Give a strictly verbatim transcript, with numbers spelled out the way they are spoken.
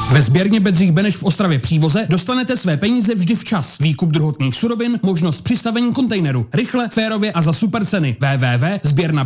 Ve sběrně Bedřich Beneš v Ostravě Přívoze dostanete své peníze vždy včas. Výkup druhotných surovin, možnost přistavení kontejneru. Rychle, férově a za super ceny. w w w tečka sběrna